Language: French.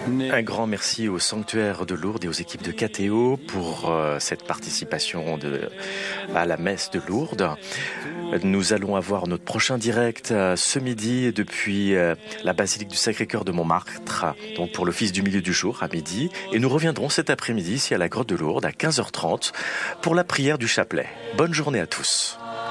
Un grand merci au sanctuaire de Lourdes et aux équipes de KTO pour cette participation à la messe de Lourdes. Nous allons avoir notre prochain direct ce midi depuis la basilique du Sacré-Cœur de Montmartre, donc pour l'office du milieu du jour à midi. Et nous reviendrons cet après-midi ici à la grotte de Lourdes à 15h30 pour la prière du chapelet. Bonne journée à tous.